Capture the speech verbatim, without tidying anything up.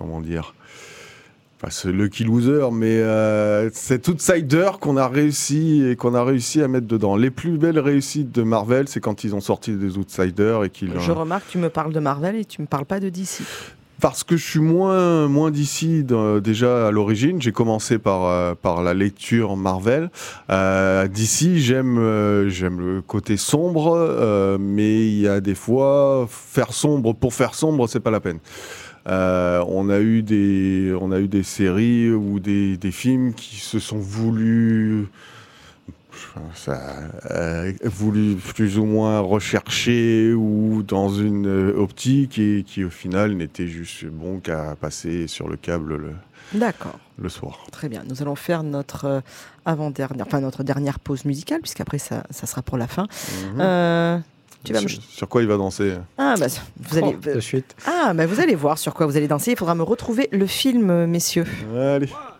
comment dire, pas ce Lucky Loser, mais euh, cet outsider qu'on a réussi et qu'on a réussi à mettre dedans. Les plus belles réussites de Marvel, c'est quand ils ont sorti des outsiders et qu'ils. Je remarque, tu me parles de Marvel et tu me parles pas de D C. Parce que je suis moins, moins d'ici de, déjà à l'origine. J'ai commencé par, euh, par la lecture Marvel. Euh, d'ici, j'aime, euh, j'aime le côté sombre, euh, mais il y a des fois, faire sombre pour faire sombre, c'est pas la peine. Euh, on a eu des, on a eu des séries ou des, des films qui se sont voulus... Ça, euh, voulu plus ou moins rechercher ou dans une euh, optique et qui au final n'était juste bon qu'à passer sur le câble le, D'accord. le soir. Très bien, nous allons faire notre euh, avant-dernière, enfin notre dernière pause musicale puisqu'après ça, ça sera pour la fin. Mm-hmm. Euh, tu vas sur, me... sur quoi il va danser? Ah bah vous allez oh, de suite. Ah bah vous allez voir sur quoi vous allez danser. Il faudra me retrouver le film, messieurs. Allez.